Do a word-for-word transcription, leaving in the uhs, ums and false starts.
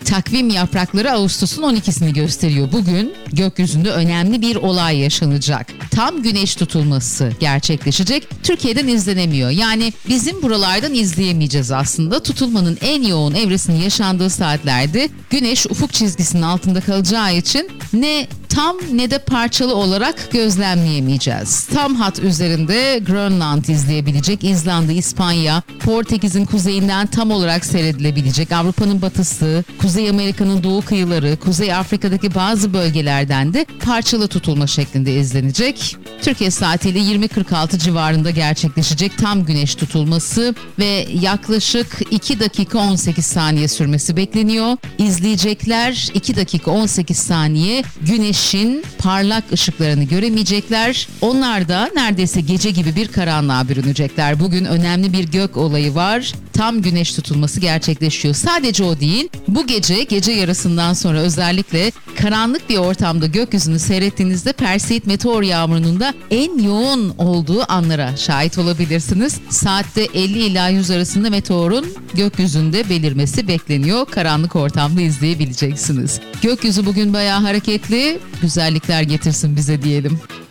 Takvim yaprakları Ağustos'un on ikisini gösteriyor. Bugün gökyüzünde önemli bir olay yaşanacak. Tam güneş tutulması gerçekleşecek. Türkiye'den izlenemiyor. Yani bizim buralardan izleyemeyeceğiz aslında. Tutulmanın en yoğun evresinin yaşandığı saatlerde güneş ufuk çizgisinin altında kalacağı için ne tam ne de parçalı olarak gözlemleyemeyeceğiz. Tam hat üzerinde Grönland izleyebilecek, İzlanda, İspanya, Portekiz'in kuzeyinden tam olarak seyredilebilecek, Avrupa'nın batısı, Kuzey Amerika'nın doğu kıyıları, Kuzey Afrika'daki bazı bölgelerden de parçalı tutulma şeklinde izlenecek. Türkiye saatiyle yirmi kırk altı civarında gerçekleşecek tam güneş tutulması ve yaklaşık iki dakika on sekiz saniye sürmesi bekleniyor. İzleyecekler iki dakika on sekiz saniye güneşin parlak ışıklarını göremeyecekler. Onlar da neredeyse gece gibi bir karanlığa bürünecekler. Bugün önemli bir gök olayı var. Tam güneş tutulması gerçekleşiyor. Sadece o değil, bu gece, gece yarısından sonra özellikle karanlık bir ortamda gökyüzünü seyrettiğinizde Perseid meteor yağmurunun da en yoğun olduğu anlara şahit olabilirsiniz. Saatte elli ila yüz arasında meteorun gökyüzünde belirmesi bekleniyor. Karanlık ortamda izleyebileceksiniz. Gökyüzü bugün bayağı hareketli, güzellikler getirsin bize diyelim.